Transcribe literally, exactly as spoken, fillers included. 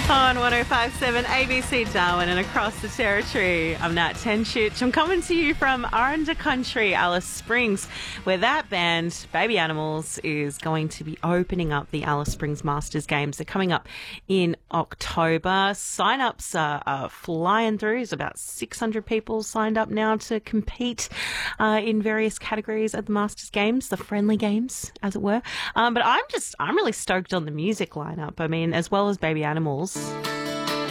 On one oh five point seven A B C Darwin and across the territory, I'm Nat Tenchich. I'm coming to you from Aranda Country, Alice Springs, where that band, Baby Animals, is going to be opening up the Alice Springs Masters Games. They're coming up in October. Sign-ups are, are flying through. There's about six hundred people signed up now to compete uh, in various categories at the Masters Games, the friendly games, as it were. Um, but I'm just, I'm really stoked on the music lineup. I mean, as well as Baby Animals,